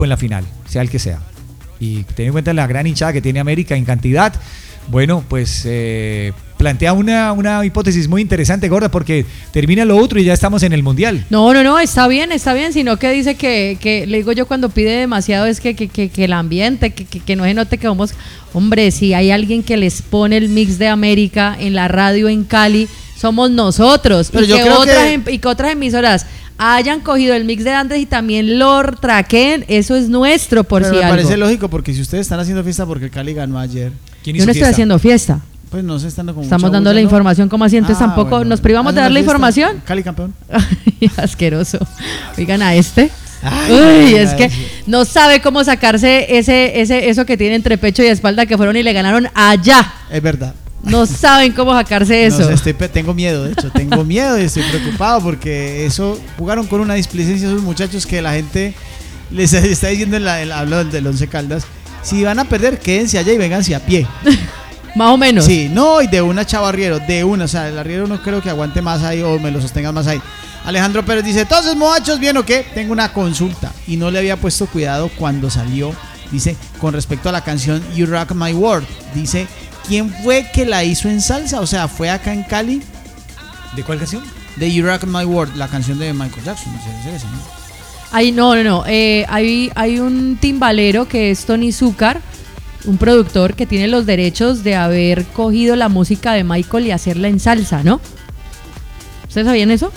en la final, sea el que sea. Y teniendo en cuenta la gran hinchada que tiene América en cantidad, bueno, pues plantea una hipótesis muy interesante, Gorda, porque termina lo otro y ya estamos en el Mundial. No, está bien, sino que dice que le digo yo cuando pide demasiado es que el ambiente, que no se note que vamos, hombre, si hay alguien que les pone el mix de América en la radio en Cali, somos nosotros. Pero y que otras emisoras hayan cogido el mix de antes y también lo traqueen, eso es nuestro, por si algo. Me parece lógico, porque si ustedes están haciendo fiesta porque el Cali ganó ayer. ¿Quién hizo fiesta? Yo no estoy haciendo fiesta. Pues no se están dando como estamos dando la información como así, entonces tampoco bueno, nos privamos de dar la información. Cali campeón. Asqueroso. Oigan a este. Uy, es que no sabe cómo sacarse eso que tiene entre pecho y espalda que fueron y le ganaron allá. Es verdad. No saben cómo sacarse eso. No sé, tengo miedo, de hecho, tengo miedo y estoy preocupado porque eso jugaron con una displicencia esos muchachos que la gente les está diciendo hablo del Once Caldas, si van a perder, quédense allá y vénganse a pie. Más o menos. Sí, no, y de una Chavo Arriero, o sea, el Arriero no creo que aguante más ahí o me lo sostenga más ahí. Alejandro Pérez dice, entonces muchachos, ¿bien o qué? Tengo una consulta y no le había puesto cuidado cuando salió, dice, con respecto a la canción You Rock My World, dice, ¿quién fue que la hizo en salsa? O sea, ¿fue acá en Cali? ¿De cuál canción? De You Rock My World, la canción de Michael Jackson, no sé esa, ¿no? No. Hay un timbalero que es Tony Zúcar, un productor que tiene los derechos de haber cogido la música de Michael y hacerla en salsa, ¿no? ¿Ustedes sabían eso?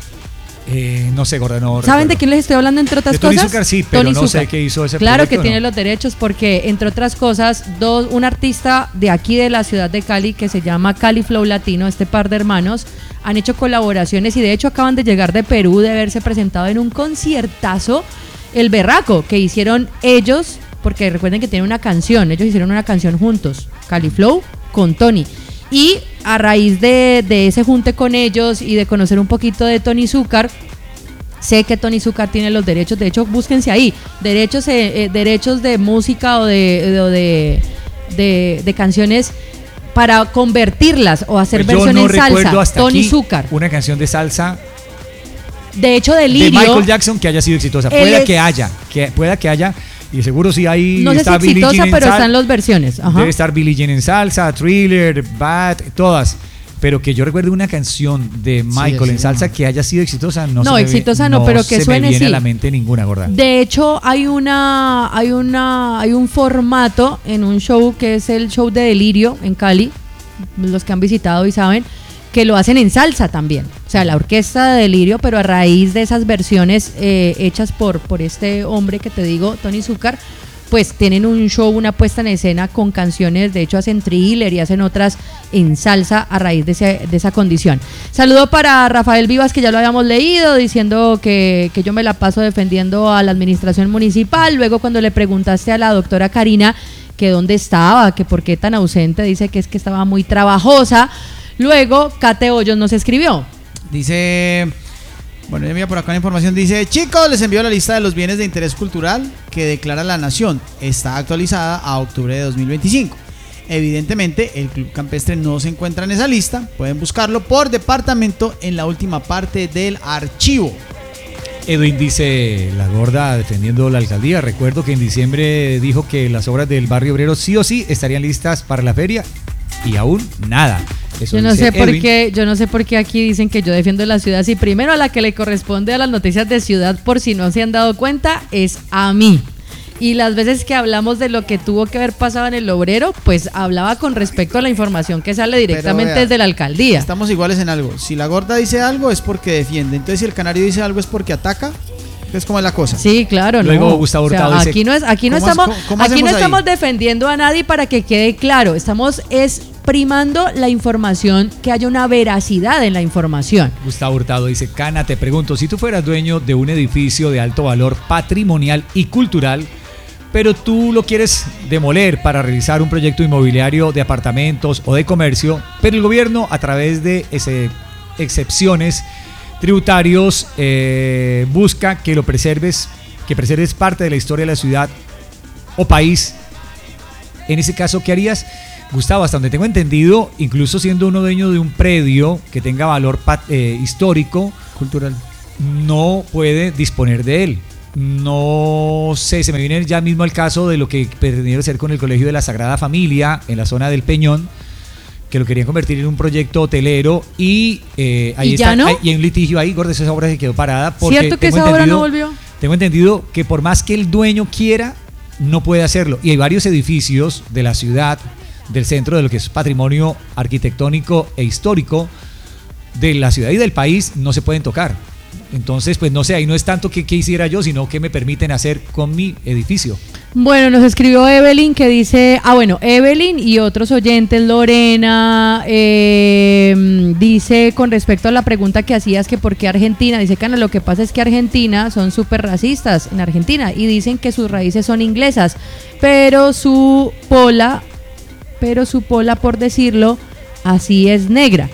No sé, Gorda, no ¿Saben recuerdo. de quién les estoy hablando, entre otras cosas? Tony Zúcar sí, pero Tony no Zúcar. sé qué hizo ese Claro proyecto, que tiene los derechos porque, entre otras cosas, un artista de aquí de la ciudad de Cali que se llama Cali Flow Latino, este par de hermanos, han hecho colaboraciones y de hecho acaban de llegar de Perú de haberse presentado en un conciertazo, El Berraco, que hicieron ellos, porque recuerden que tienen una canción, ellos hicieron una canción juntos, Cali Flow con Tony. Y a raíz de ese junte con ellos y de conocer un poquito de Tony Zúcar, sé que Tony Zúcar tiene los derechos, de hecho búsquense ahí, derechos de música o de canciones para convertirlas o hacer pues versión no en salsa. Hasta Tony aquí Zúcar. Una canción de salsa de hecho de Lirio, de Michael Jackson que haya sido exitosa. Pueda que haya, y seguro sí hay. No sé si exitosa, pero están las versiones. Ajá. Debe estar Billie Jean en salsa, Thriller, Bad, todas. Pero que yo recuerde una canción de Michael en salsa que haya sido exitosa, pero que suene me viene a la mente ninguna, Gorda. De hecho, hay un formato en un show que es el show de Delirio en Cali, los que han visitado y saben, que lo hacen en salsa también. O sea, la orquesta de Delirio, pero a raíz de esas versiones hechas por este hombre que te digo, Tony Zúcar, pues tienen un show, una puesta en escena con canciones, de hecho hacen Thriller y hacen otras en salsa a raíz de esa condición. Saludo para Rafael Vivas, que ya lo habíamos leído, diciendo que yo me la paso defendiendo a la administración municipal. Luego cuando le preguntaste a la doctora Karina que dónde estaba, que por qué tan ausente, dice que es que estaba muy trabajosa. Luego Kate Hoyos nos escribió. Dice... Bueno, ya mira por acá la información, dice, chicos, les envío la lista de los bienes de interés cultural que declara la Nación. Está actualizada a octubre de 2025. Evidentemente, el Club Campestre no se encuentra en esa lista. Pueden buscarlo por departamento en la última parte del archivo. Edwin dice, la Gorda defendiendo la alcaldía. Recuerdo que en diciembre dijo que las obras del barrio obrero sí o sí estarían listas para la feria y aún nada. Yo no sé por qué aquí dicen que yo defiendo la ciudad. Si primero a la que le corresponde a las noticias de ciudad, por si no se han dado cuenta, es a mí. Y las veces que hablamos de lo que tuvo que haber pasado en el obrero, pues hablaba con respecto a la información que sale directamente desde la alcaldía. Estamos iguales en algo. Si la Gorda dice algo es porque defiende. Entonces si el Canario dice algo es porque ataca. Entonces, ¿cómo es la cosa? Sí, claro. Luego Gustavo Hurtado dice, aquí no estamos defendiendo a nadie, para que quede claro. Estamos primando la información, que haya una veracidad en la información. Gustavo Hurtado dice, Cana, te pregunto, si tú fueras dueño de un edificio de alto valor patrimonial y cultural, pero tú lo quieres demoler para realizar un proyecto inmobiliario de apartamentos o de comercio, pero el gobierno, a través de excepciones tributarios, busca que lo preserves, que preserves parte de la historia de la ciudad o país. En ese caso, ¿qué harías? Gustavo, hasta donde tengo entendido, incluso siendo uno dueño de un predio que tenga valor histórico, cultural, no puede disponer de él. No sé, se me viene ya mismo el caso de lo que pretendieron hacer con el Colegio de la Sagrada Familia en la zona del Peñón, que lo querían convertir en un proyecto hotelero y ahí ¿Y está, ya no? y hay un litigio ahí, gordo, esa obra se quedó parada. Porque ¿Cierto que tengo esa obra no entendido- volvió? Tengo entendido que por más que el dueño quiera, no puede hacerlo. Y hay varios edificios de la ciudad, del centro, de lo que es patrimonio arquitectónico e histórico de la ciudad y del país, no se pueden tocar. Entonces, pues no sé, ahí no es tanto que hiciera yo, sino que me permiten hacer con mi edificio. Bueno, nos escribió Evelyn que dice, Evelyn y otros oyentes, Lorena, dice con respecto a la pregunta que hacías que por qué Argentina, dice Cana, lo que pasa es que Argentina son súper racistas en Argentina y dicen que sus raíces son inglesas, pero su pola, por decirlo así, es negra.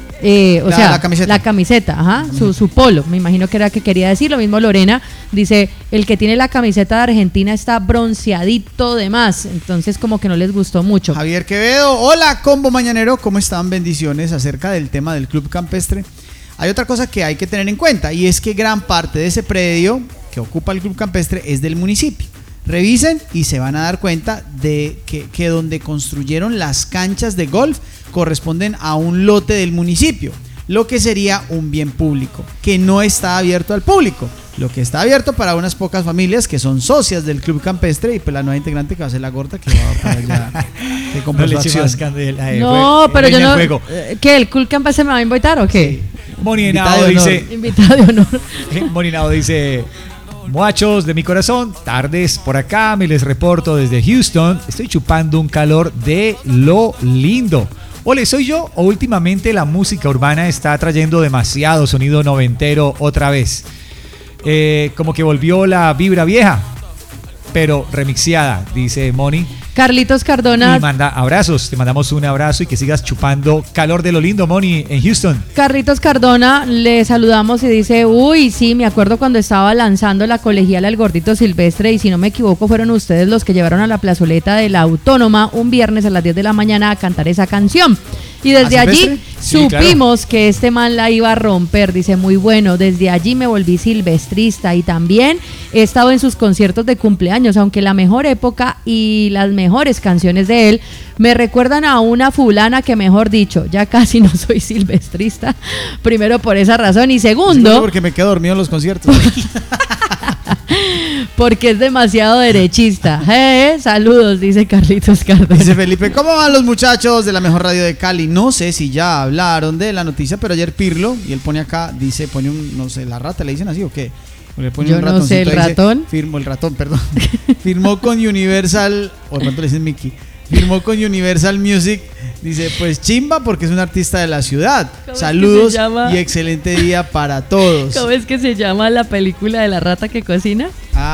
La camiseta, ajá, su polo, me imagino que era que quería decir. Lo mismo Lorena dice, el que tiene la camiseta de Argentina está bronceadito de más, entonces como que no les gustó mucho. Javier Quevedo, hola Combo Mañanero, ¿cómo están? Bendiciones acerca del tema del Club Campestre. Hay otra cosa que hay que tener en cuenta y es que gran parte de ese predio que ocupa el Club Campestre es del municipio. Revisen y se van a dar cuenta de que donde construyeron las canchas de golf corresponden a un lote del municipio, lo que sería un bien público, que no está abierto al público, lo que está abierto para unas pocas familias que son socias del Club Campestre y pues la nueva integrante que va a ser la gorda que va para allá que compró No le su eche acción. más candela, No, pero yo leña no. al fuego. ¿Qué? ¿El Club Campestre me va a invitar o qué? Moni Invitado Henao de honor. dice, Invitado de honor. Moni Henao dice, muchachos de mi corazón, tardes por acá, me les reporto desde Houston, estoy chupando un calor de lo lindo. Ole, ¿soy yo o últimamente la música urbana está trayendo demasiado sonido noventero otra vez? Como que volvió la vibra vieja, pero remixeada, dice Moni. Carlitos Cardona. Y manda abrazos, te mandamos un abrazo y que sigas chupando calor de lo lindo, Moni, en Houston. Carlitos Cardona, le saludamos y dice, uy, sí, me acuerdo cuando estaba lanzando la colegiala El Gordito Silvestre y si no me equivoco fueron ustedes los que llevaron a la plazoleta de la Autónoma un viernes a las 10 de la mañana a cantar esa canción. Y desde ¿A allí Silvestre? Sí, supimos que este man la iba a romper, dice, muy bueno, desde allí me volví silvestrista y también he estado en sus conciertos de cumpleaños, aunque la mejor época y las mejores canciones de él me recuerdan a una fulana que, mejor dicho, ya casi no soy silvestrista, primero por esa razón y segundo, Porque me quedo dormido en los conciertos. porque es demasiado derechista. Saludos, dice Carlitos Cardona. Dice Felipe, ¿cómo van los muchachos de la mejor radio de Cali? No sé si ya hablaron de la noticia, pero ayer Pirlo, y él pone acá, dice, pone un, no sé, la rata, ¿le dicen así o qué? O le pone Yo un no sé, ¿el ratoncito, dice, ratón? Firmó el ratón, perdón. Firmó con Universal, o de pronto le dicen Mickey. Firmó con Universal Music. Dice, pues chimba porque es un artista de la ciudad. ¿Cómo es que Saludos se llama? y excelente día para todos. ¿Cómo es que se llama la película de la rata que cocina?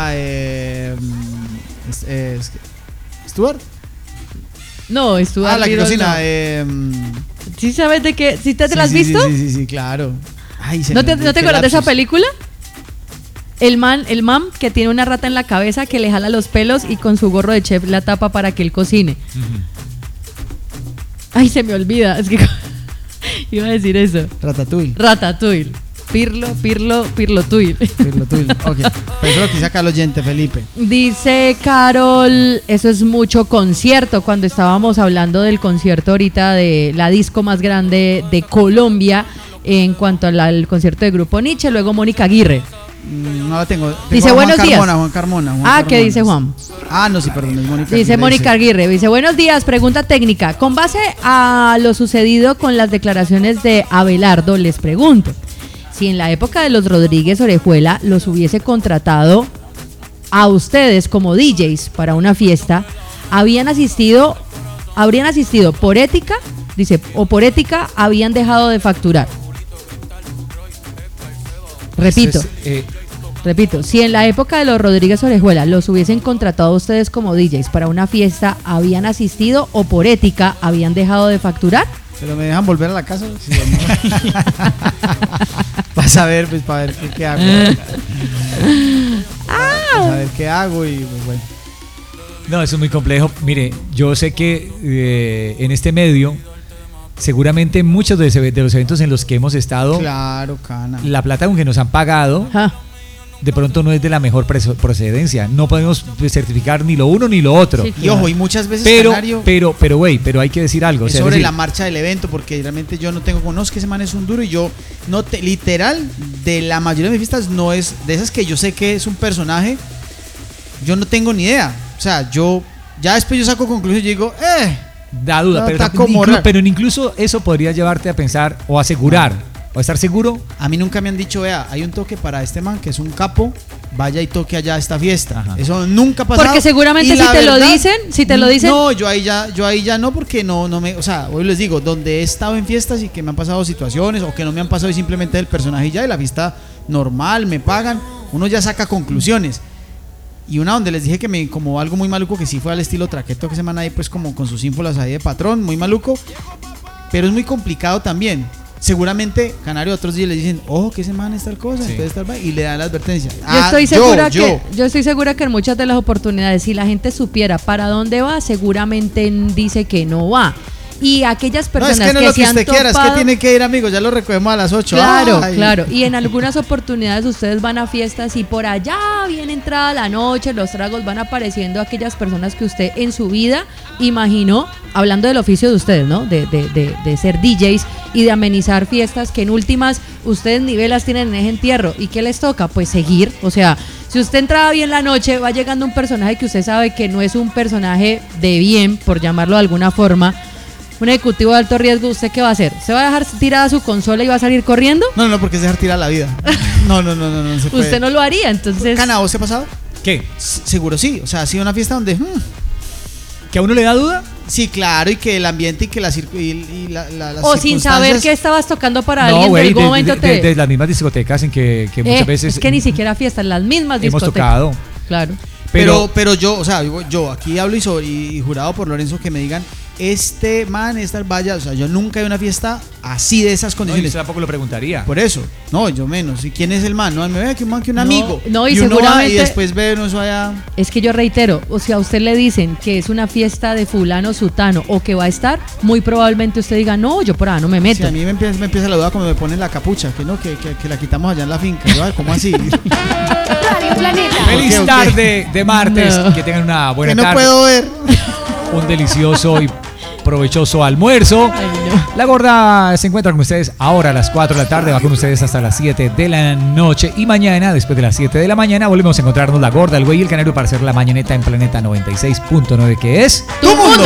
Stuart. No, estuvo La que cocina. ¿Sí sabes de qué? ¿Sí te sí, la has sí, visto? Sí, claro. Ay, se ¿No me te, olvidó, ¿no te qué acuerdas de esa lapsus. película? El man que tiene una rata en la cabeza que le jala los pelos y con su gorro de chef la tapa para que él cocine. Ay, se me olvida. Es que iba a decir eso. Ratatouille. Ratatouille. Pirlotuil. Ratatouille. Ok. Pero eso lo quise acá el oyente, Felipe. Dice Carol, eso es mucho concierto. Cuando estábamos hablando del concierto ahorita de la disco más grande de Colombia en cuanto al concierto de Grupo Nietzsche, luego Mónica Aguirre. No la tengo. Dice, a Juan buenos días. Carmona, Juan Carmona. ¿Qué dice Juan? No, sí, perdón, es Mónica. Dice Aguirre, Mónica Aguirre, dice, buenos días, pregunta técnica. Con base a lo sucedido con las declaraciones de Abelardo, les pregunto, si en la época de los Rodríguez Orejuela los hubiese contratado a ustedes como DJs para una fiesta, habrían asistido por ética, dice, o por ética habían dejado de facturar. Repito, si en la época de los Rodríguez Orejuela los hubiesen contratado a ustedes como DJs para una fiesta, ¿habían asistido o por ética habían dejado de facturar? ¿Pero me dejan volver a la casa? Sí, no. Vas a ver, pues, para ver qué hago. Para saber qué hago y pues bueno. No, eso es muy complejo. Mire, yo sé que en este medio, seguramente muchos de los eventos en los que hemos estado, Claro, cana. la plata con que nos han pagado Ja. de pronto no es de la mejor procedencia. No podemos certificar ni lo uno ni lo otro. Sí, Y ojo, y muchas veces, Canario, pero hay que decir algo. O es sea, sobre decir, la marcha del evento, porque realmente yo no tengo, conozco que ese man es un duro y yo, literal, de la mayoría de mis fiestas no es, de esas que yo sé que es un personaje, yo no tengo ni idea. O sea, ya después yo saco conclusiones y digo, da duda, no, pero, está como raro. pero incluso eso podría llevarte a pensar o asegurar o estar seguro. A mí nunca me han dicho, vea, hay un toque para este man que es un capo, vaya y toque allá esta fiesta. Ajá. Eso nunca ha pasado. Porque seguramente Y la si te lo dicen. No, yo ahí ya no, porque no me, o sea, hoy les digo, donde he estado en fiestas y que me han pasado situaciones o que no me han pasado y simplemente el personaje ya, y la fiesta normal, me pagan, uno ya saca conclusiones. Y una donde les dije que como algo muy maluco, que sí fue al estilo traqueto, que se man ahí pues como con sus ínfolas ahí de patrón, muy maluco, pero es muy complicado también. Seguramente Canario otros días le dicen, ojo, que ese man es tal cosa, Sí. entonces tal, y le dan la advertencia. Yo estoy segura que en muchas de las oportunidades, si la gente supiera para dónde va, seguramente dice que no va. Y aquellas No, personas es que no es lo se que han usted quiera, es que topado- tiene que ir, amigos, ya lo recogemos a las 8. Claro, Ay. claro. Y en algunas oportunidades ustedes van a fiestas y por allá, bien entrada la noche, los tragos van apareciendo aquellas personas que usted en su vida imaginó, hablando del oficio de ustedes, ¿no? De ser DJs y de amenizar fiestas que en últimas ustedes ni velas tienen en ese entierro. ¿Y qué les toca? Pues seguir. O sea, si usted entraba bien la noche, va llegando un personaje que usted sabe que no es un personaje de bien, por llamarlo de alguna forma, un ejecutivo de alto riesgo, ¿usted qué va a hacer? ¿Se va a dejar tirada su consola y va a salir corriendo? No, porque es dejar tirar la vida. No se puede. Usted no lo haría, entonces... Cana, ¿vos te ha pasado? ¿Qué? Seguro sí, o sea, ha sido una fiesta donde... ¿Que a uno le da duda? sí, claro, y que el ambiente y que las O sin saber qué estabas tocando para alguien, güey, en algún momento te... de las mismas discotecas en que muchas veces es que ni siquiera fiestas, las mismas hemos discotecas. tocado. Claro. Pero yo, o sea, yo aquí hablo y jurado por Lorenzo que me digan, este man, esta vaya, o sea, yo nunca he ido a una fiesta así de esas No, condiciones. yo tampoco lo preguntaría. Por eso, no, yo menos. ¿Y quién es el man? No, me ve que un man, que un No, amigo. no, y uno va seguramente- y después ve uno eso allá. Es que yo reitero, o sea, a usted le dicen que es una fiesta de fulano sutano o que va a estar, muy probablemente usted diga, no, yo por ahí no me Sí, meto. a mí me empieza la duda cuando me ponen la capucha, que no, que la quitamos allá en la finca. Yo, ay, ¿cómo así? Radio Planeta. Feliz Ok. tarde de martes. No. Que tengan una buena que no tarde. puedo ver. Un delicioso y provechoso almuerzo. Ay, no. La Gorda se encuentra con ustedes ahora a las 4 de la tarde, va con ustedes hasta las 7 de la noche y mañana, después de las 7 de la mañana, volvemos a encontrarnos La Gorda, el Güey y el Canario para hacer la mañaneta en Planeta 96.9, que es... ¡Tu mundo!